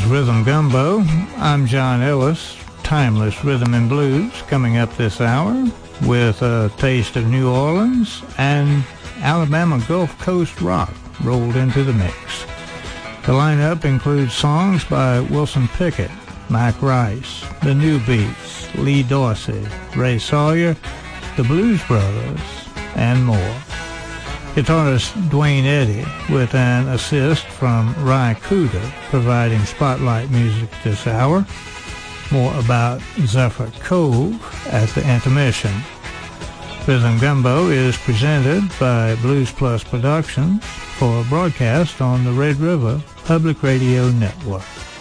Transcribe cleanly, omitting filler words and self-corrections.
Rhythm Gumbo. I'm John Ellis. Timeless rhythm and blues coming up this hour with a taste of New Orleans and Alabama Gulf Coast rock rolled into the mix. The lineup includes songs by Wilson Pickett, Mike Rice, The New Beats, Lee Dorsey, Ray Sawyer, the Blues Brothers, and more. Guitarist Dwayne Eddy with an assist from Ry Cooder providing spotlight music this hour. More about Zephyr Cove at the intermission. Rhythm Gumbo is presented by Blues Plus Productions for broadcast on the Red River Public Radio Network.